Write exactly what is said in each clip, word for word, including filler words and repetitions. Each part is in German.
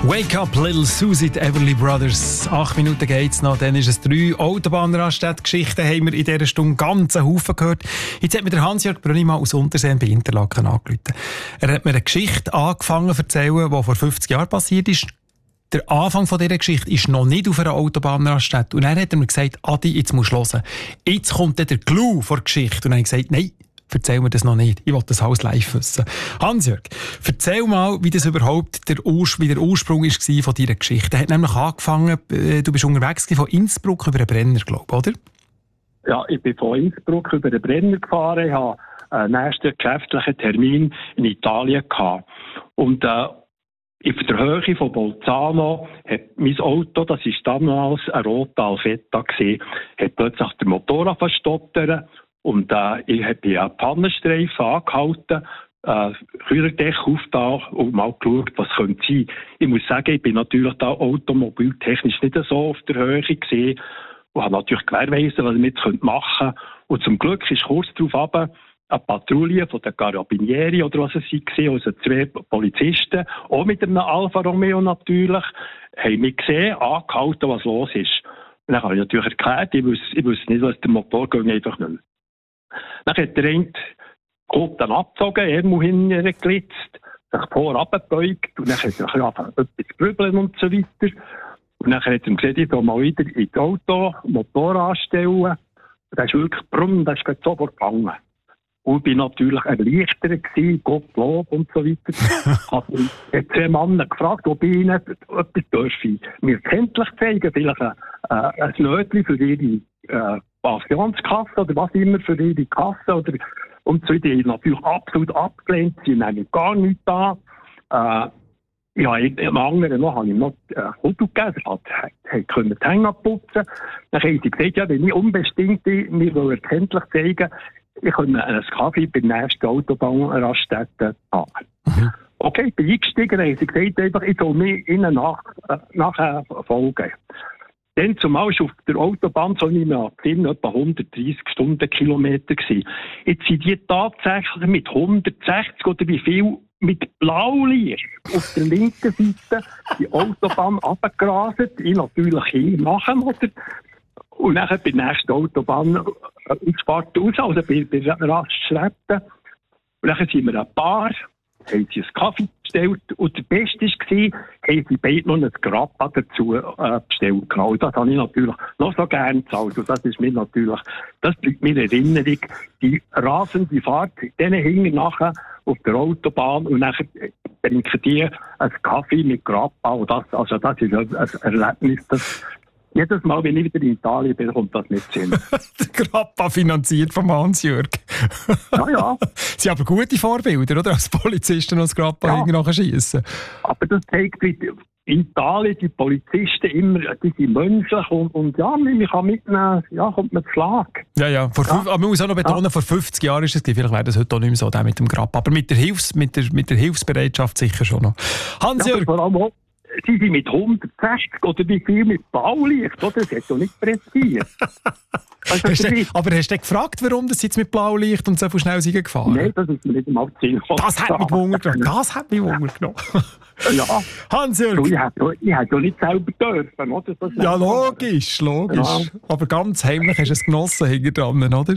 Wake up, Little Susie, die Everly Brothers. Acht Minuten geht's noch, dann ist es drei. Autobahnraststätte-Geschichten haben wir in dieser Stunde ganz einen Haufen gehört. Jetzt hat mir der Hans-Jörg Brönnimann aus Unterseen bei Interlaken angerufen. Er hat mir eine Geschichte angefangen zu erzählen, die vor fünfzig Jahren passiert ist. Der Anfang von dieser Geschichte ist noch nicht auf einer Autobahnraststätte. Und dann hat er mir gesagt, Adi, jetzt musst du hören. Jetzt kommt dann der Clou vor der Geschichte. Und dann habe ich gesagt, nein, erzähl mir das noch nicht. Ich will das alles live wissen. Hans-Jörg, erzähl mal, wie das überhaupt der, Urs- wie der Ursprung war von deiner Geschichte. Er hat nämlich angefangen, du bist unterwegs von Innsbruck über den Brenner, glaube ich, oder? Ja, ich bin von Innsbruck über den Brenner gefahren. Ich hatte einen nächsten geschäftlichen Termin in Italien gehabt. Und äh, auf der Höhe von Bolzano hat mein Auto, das war damals ein roter Alfetta gewesen, hat plötzlich der Motor verstottert. Und äh, ich habe bei einem Pannenstreifen angehalten, äh, Kühlerdech aufgetan und mal geschaut, was könnte sein. Ich muss sagen, ich bin natürlich da automobiltechnisch nicht so auf der Höhe gewesen und habe natürlich gewährleistet, was ich mit machen könnte. Und zum Glück ist kurz darauf runter eine Patrouille von den Carabinieri oder was es war, also zwei Polizisten, auch mit einem Alfa Romeo natürlich, haben mich gesehen, angehalten, was los ist. Und dann habe ich natürlich erklärt, ich wusste, ich wusste nicht, was der Motor ging, einfach nicht mehr. Dann hat der eine dann abgezogen, irgendwo hingeglitzt, sich vorab gebeugt und dann hat er angefangen, etwas grübeln und so weiter. Und dann hat er gesehen, ich soll mal wieder ins Auto, Motor anstellen. Und dann ist wirklich brumm, dann ist er sofort gegangen. Und ich war natürlich erleichtert gewesen, Gottlob und so weiter. Also, ich habe zwei Männer gefragt, ob ich ihnen etwas dürfe mir kenntlich zeigen, vielleicht ein, äh, ein Nötchen für ihre äh, Pensionskasse oder was immer für ihre Kasse oder und so. Die haben natürlich absolut abgelehnt, sie nehmen gar nichts da. Äh, ja, im anderen noch habe ich noch ein äh, Foto gegeben, das hat, hat können die Hänge putzen. Dann haben sie gesagt, ja, wenn ich unbestimmt bin, mir will erkenntlich zeigen, ich kann einen Kaffee bei der nächsten Autobahnraststätte haben. Mhm. Okay, ich bin eingestiegen, dann haben sie gesagt, einfach, ich soll mir ihnen nach, äh, nachher folgen. Dann zumal ist auf der Autobahn so nicht mehr gesehen, etwa hundertdreissig Stundenkilometer gewesen. Jetzt sind die tatsächlich mit hundertsechzig oder wie viel mit Blaulicht auf der linken Seite die Autobahn runtergerasert. Ich natürlich hin nachher, oder? Und dann bei der nächsten Autobahn Ausfahrt raus, also bei, bei Raststätten. Und dann sind wir ein Paar, haben sie einen Kaffee bestellt und der Beste war, haben sie beide noch ein Grappa dazu äh, bestellt. Genau, das habe ich natürlich noch so gerne gezahlt. Und das ist mir natürlich, das bleibt mir in Erinnerung, die rasende Fahrt, denen hinten nachher auf der Autobahn und dann trinken die einen Kaffee mit Grappa. Und das, also das ist ein, ein Erlebnis, das jedes Mal, wenn ich wieder in Italien bin, kommt das nicht hin. Der Grappa finanziert vom Hans-Jörg. Ja, ja. Sie haben aber gute Vorbilder, oder? Als Polizisten noch das Grappa ja. Nachher schiessen. Aber das zeigt, wie in Italien die Polizisten immer, die sind menschlich und, und ja, man kann mitnehmen, ja, kommt man zu Schlag. Ja, ja. Vor ja. Fünf, aber man muss auch noch betonen, ja. Vor fünfzig Jahren ist es, vielleicht wäre das heute auch nicht mehr so, der mit dem Grappa. Aber mit der, Hilfs-, mit der, mit der Hilfsbereitschaft sicher schon noch. Hans-Jörg. Ja, sie sind mit hundertsechzig oder wie viel mit Blaulicht, oder? Das hat doch nicht pressiert. Also, hast du, aber hast du gefragt, warum das jetzt mit Blaulicht und so viel schnell sind gefahren? Nein, das ist mir nicht einmal zu sehen. Das hat mich Wunder genommen. Das hat mich Wunder genommen. Ja. Hans-Jörg. Ich hätte ja nicht selber dürfen, oder? Das ja, logisch, logisch. Ja. Aber ganz heimlich hast du es genossen hinten dran, oder?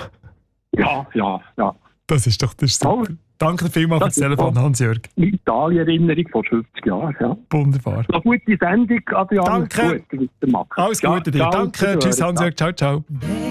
Ja, ja, ja. Das ist doch das super. Ja. Danke vielmals für das Telefon, Hans-Jörg. Meine Italien-Erinnerung vor fünfzig Jahren, ja. Wunderbar. Eine gute Sendung, Adrian. Danke. Gut, Alles Gute ja, dir. Danke. Tschüss, Hans-Jörg. Ciao, ciao.